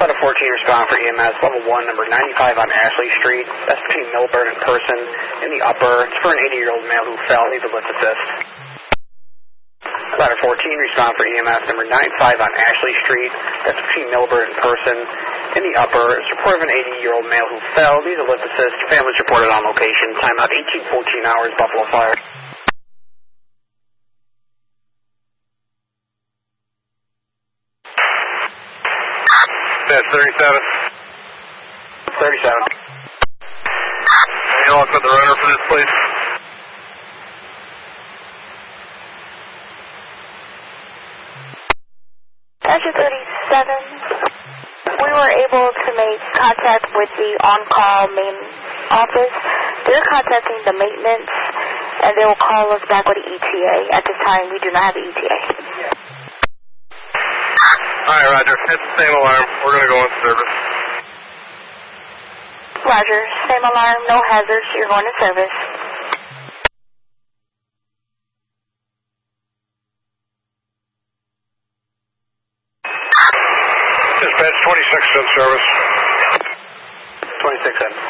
Ladder 14, respond for EMS, level 1, number 95 on Ashley Street. That's between Milburn and Person in the upper. It's for an 80-year-old male who fell. Needs a lift assist. Ladder 14, respond for EMS, number 95 on Ashley Street. That's between Milburn and Person in the upper. It's report of an 80-year-old male who fell. Needs a lift assist. Family's reported on location. Timeout 18:14 hours, Buffalo Fire. That's 37. 37. You all got the runner for this, please? Measure 37. We were able to make contact with the on-call main office. They're contacting the maintenance, and they will call us back with the ETA. At this time, we do not have the ETA. Alright, Roger. It's the same alarm. We're going to go in service. Roger. Same alarm, no hazards. You're going to service. Dispatch 26 in service. 26 in.